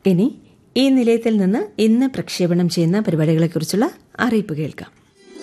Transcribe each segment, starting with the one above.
ഇനി ഈ നിലയത്തിൽ നിന്ന് ഇന്ന് പ്രക്ഷേപണം ചെയ്യുന്ന പരിപാടികളെക്കുറിച്ചുള്ള അറിയിപ്പ് കേൾക്കാം.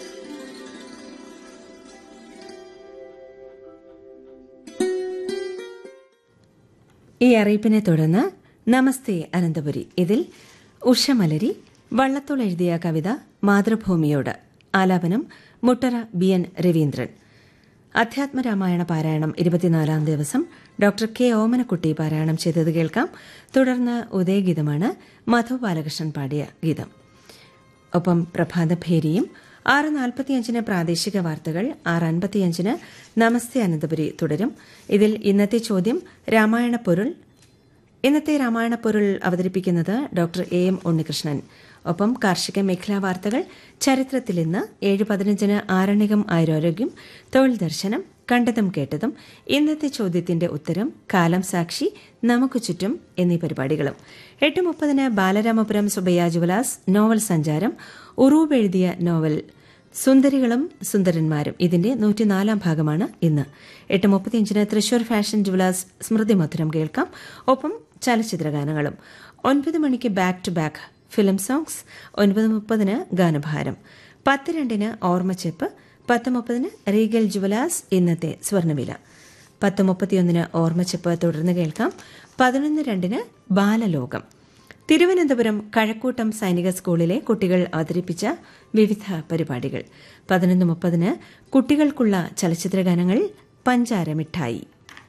ഈ അറിയിപ്പിനെ തുടർന്ന് നമസ്തേ അനന്തപുരി. ഇതിൽ ഉഷമലരി വള്ളത്തോൾ എഴുതിയ കവിത മാതൃഭൂമിയോട്, ആലാപനം മുട്ടറ BN രവീന്ദ്രൻ. അധ്യാത്മരാമായണ പാരായണം 24-ാം ദിവസം ഡോക്ടർ K ഓമനക്കുട്ടി പാരായണം ചെയ്തത് കേൾക്കാം. തുടർന്ന് ഉദയഗീതമാണ് മധു ബാലകൃഷ്ണൻ പാടിയ ഗീതം. ഒപ്പം പ്രഭാതഭേരിയും 6:45 പ്രാദേശിക വാർത്തകൾ, 6:55 നമസ്തേ അനന്തപുരി തുടരും. ഇതിൽ ഇന്നത്തെ ചോദ്യം രാമായണ പൊരുൾ. ഇന്നത്തെ രാമായണ പൊരുൾ അവതരിപ്പിക്കുന്നത് ഡോക്ടർ AM ഉണ്ണികൃഷ്ണൻ. ഒപ്പം കാർഷിക മേഖലാ വാർത്തകൾ, ചരിത്രത്തിൽ ഇന്ന് 7:15 ആരണ്യകം ആയുരാരോഗ്യം, തൊഴിൽ ദർശനം, കണ്ടതും കേട്ടതും, ഇന്നത്തെ ചോദ്യത്തിന്റെ ഉത്തരം, കാലം സാക്ഷി, നമുക്ക് ചുറ്റും എന്നീ പരിപാടികളും. 8:30 ബാലരാമപുരം സുബയ്യ ജുവലാസ് നോവൽ സഞ്ചാരം. ഉറൂബ് എഴുതിയ നോവൽ സുന്ദരികളും സുന്ദരന്മാരും, ഇതിന്റെ 104-ാം ഭാഗമാണ് ഇന്ന്. 8:35 തൃശൂർ ഫാഷൻ ജുവലാസ് സ്മൃതി മധുരം കേൾക്കാം. ഒപ്പം ചലച്ചിത്രഗാനങ്ങളും. 9 മണിക്ക് back to back film songs. 9:30 ഗാനഭാരം. 10:02 Ormacheppu. 10:30 Regal jewellers ഇന്നത്തെ സ്വർണ്ണവില. 10:31 ഓർമ്മച്ചെപ്പ് തുടർന്ന് കേൾക്കാം. 11:02 ബാലലോകം. തിരുവനന്തപുരം കഴക്കൂട്ടം സൈനിക സ്കൂളിലെ കുട്ടികൾ അവതരിപ്പിച്ച വിവിധ പരിപാടികൾ. 11:30 കുട്ടികൾക്കുള്ള ചലച്ചിത്രഗാനങ്ങൾ, പഞ്ചാര മിഠായി.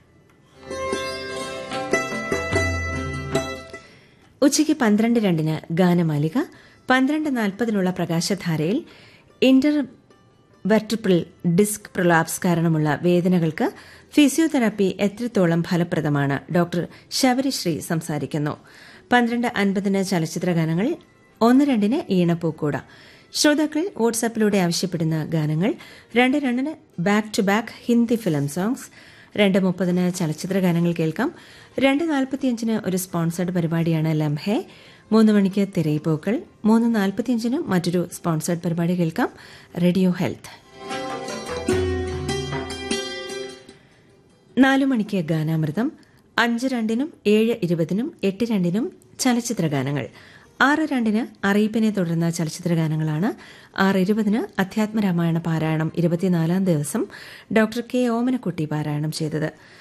ഉച്ചയ്ക്ക് 12:02 ഗാനമാലിക. 12:40 പ്രകാശധാരയിൽ ഇന്റർവെർട്ടിബ്രൽ ഡിസ്ക് പ്രൊലാപ്സ് കാരണമുള്ള വേദനകൾക്ക് ഫിസിയോതെറാപ്പി എത്രത്തോളം ഫലപ്രദമാണ്, ഡോക്ടർ ശബരിശ്രീ സംസാരിക്കുന്നു. 12:50 ചലച്ചിത്രഗാനങ്ങൾ. 1:02 ഈണപ്പൂക്കൂട. ശ്രോതാക്കൾ വാട്സാപ്പിലൂടെ ആവശ്യപ്പെടുന്ന ഗാനങ്ങൾ. 2:02 back to back Hindi film songs. 2:30 ചലച്ചിത്രഗാനങ്ങൾ കേൾക്കാം. 2:45 ഒരു സ്പോൺസർഡ് പരിപാടിയാണ് ലംഹെ. 3 മണിക്ക് തിരയിപ്പോക്കൾ. 3:45 മറ്റൊരു സ്പോൺസർഡ് പരിപാടി കേൾക്കാം, റേഡിയോ ഹെൽത്ത്. 4 മണിക്ക് ഗാനാമൃതം. 5:02 7:20 8:02 ചലച്ചിത്രഗാനങ്ങൾ. 6:02 അറിയിപ്പിനെ തുടർന്ന ചലച്ചിത്രഗാനങ്ങളാണ്. 6:20 അധ്യാത്മരാമായണ പാരായണം 24-ാം ദിവസം ഡോക്ടർ K ഓമനക്കുട്ടി പാരായണം ചെയ്തത്.